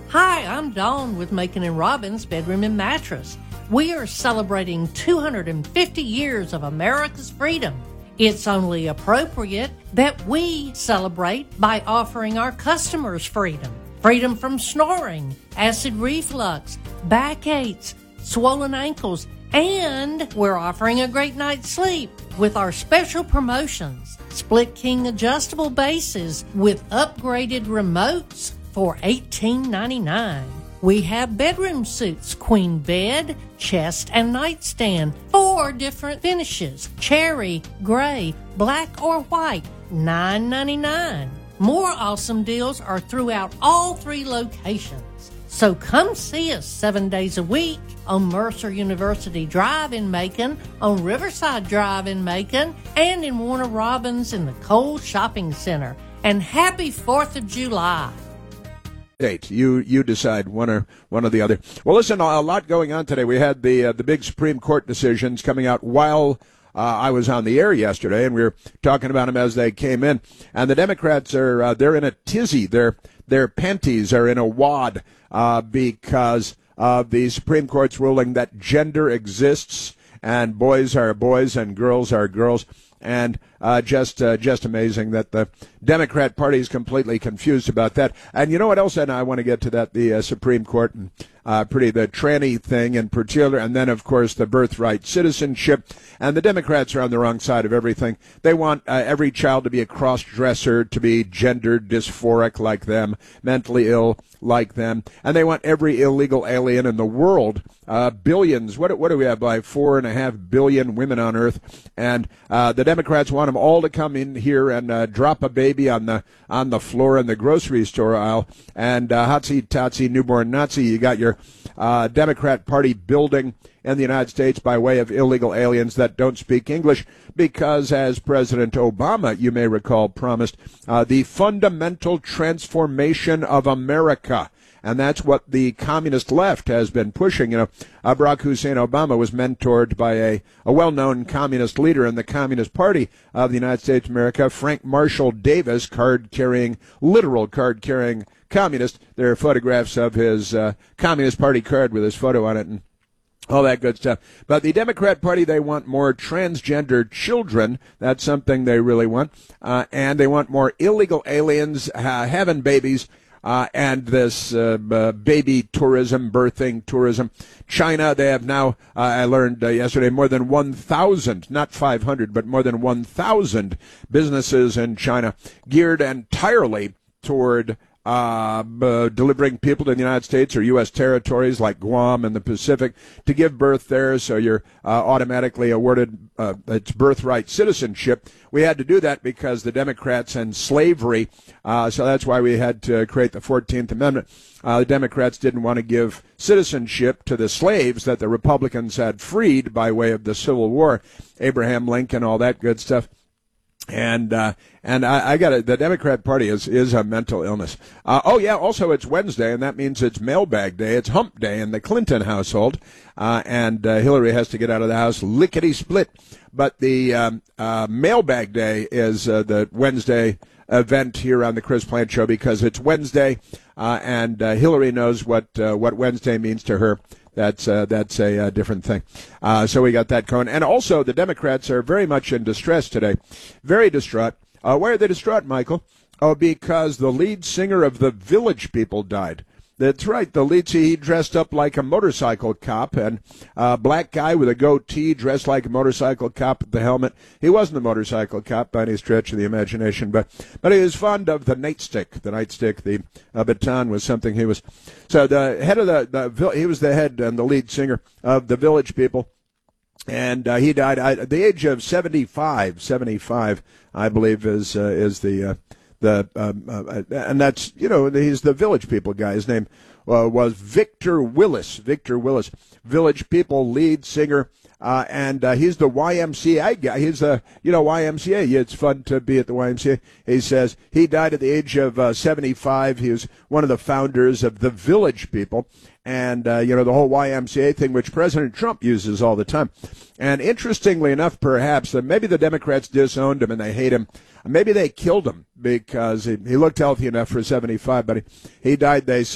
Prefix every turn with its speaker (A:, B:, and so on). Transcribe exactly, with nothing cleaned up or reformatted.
A: Hi, I'm Dawn with Macon and Robbins Bedroom and Mattress. We are celebrating two hundred fifty years of America's freedom. It's only appropriate that we celebrate by offering our customers freedom. Freedom from snoring, acid reflux, backaches, swollen ankles, and we're offering a great night's sleep with our special promotions. Split King adjustable bases with upgraded remotes for eighteen ninety-nine. We have bedroom suits, queen bed, chest, and nightstand, four different finishes, cherry, gray, black, or white, nine ninety-nine. More awesome deals are throughout all three locations. So come see us seven days a week on Mercer University Drive in Macon, on Riverside Drive in Macon, and in Warner Robins in the Cole Shopping Center. And happy fourth of July.
B: Date. You you decide one or one or the other. Well, listen, a lot going on today. We had the uh, the big Supreme Court decisions coming out while uh, I was on the air yesterday, and we were talking about them as they came in. And the Democrats are uh, they're in a tizzy. Their their panties are in a wad uh, because of the Supreme Court's ruling that gender exists and boys are boys and girls are girls. And uh, just uh, just amazing that the Democrat Party is completely confused about that. And you know what else? And I want to get to that, the uh, Supreme Court and uh, pretty the tranny thing in particular, and then, of course, the birthright citizenship. And the Democrats are on the wrong side of everything. They want uh, every child to be a cross-dresser, to be gender dysphoric like them, mentally ill like them. And they want every illegal alien in the world, uh, billions, what, what do we have, like four and a half billion women on Earth. And uh, the Democrats want them all to come in here and uh, drop a baby on the on the floor in the grocery store aisle. And uh, hotsy-totsy newborn Nazi, you got your uh, Democrat Party building in the United States by way of illegal aliens that don't speak English because, as President Obama, you may recall, promised uh, the fundamental transformation of America. And that's what the communist left has been pushing. You know, uh, Barack Hussein Obama was mentored by a, a well-known communist leader in the Communist Party of the United States of America, Frank Marshall Davis, card-carrying, literal card-carrying communist. There are photographs of his uh, Communist Party card with his photo on it and all that good stuff. But the Democrat Party, they want more transgender children. That's something they really want. Uh, and they want more illegal aliens uh, having babies. Uh, and this uh, uh, baby tourism, birthing tourism. China, they have now, uh, I learned uh, yesterday, more than one thousand, not five hundred, but more than one thousand businesses in China geared entirely toward Uh, uh, delivering people to the United States or U S territories like Guam and the Pacific to give birth there, so you're uh, automatically awarded uh, its birthright citizenship. We had to do that because the Democrats and slavery, uh, so that's why we had to create the fourteenth Amendment. Uh, the Democrats didn't want to give citizenship to the slaves that the Republicans had freed by way of the Civil War, Abraham Lincoln, all that good stuff. And uh, and I, I got it. The Democrat Party is is a mental illness. Uh, oh yeah. Also, it's Wednesday, and that means it's mailbag day. It's hump day in the Clinton household, uh, and uh, Hillary has to get out of the house lickety split. But the um, uh, mailbag day is uh, the Wednesday event here on the Chris Plant Show because it's Wednesday, uh, and uh, Hillary knows what uh, what Wednesday means to her. That's uh, that's a uh, different thing. Uh, so we got that going. And also, the Democrats are very much in distress today. Very distraught. Uh, why are they distraught, Michael? Oh, because the lead singer of the Village People died. That's right. The lead singer, he dressed up like a motorcycle cop, and a black guy with a goatee dressed like a motorcycle cop with the helmet. He wasn't a motorcycle cop by any stretch of the imagination, but but he was fond of the nightstick. The nightstick, the uh, baton was something he was. So the head of the, the he was the head and the lead singer of the Village People. And uh, he died at the age of seventy-five. seventy-five, I believe, is uh, is the uh, the um, uh, and that's, you know, he's the Village People guy. His name uh, was Victor Willis. Victor Willis, Village People lead singer, uh, and uh, he's the Y M C A guy. He's the you know Y M C A. It's fun to be at the Y M C A. He says he died at the age of uh, seventy-five. He was one of the founders of the Village People. And, uh, you know, the whole Y M C A thing, which President Trump uses all the time. And interestingly enough, perhaps, that maybe the Democrats disowned him and they hate him. Maybe they killed him because he, he looked healthy enough for seventy-five, but he, he died, they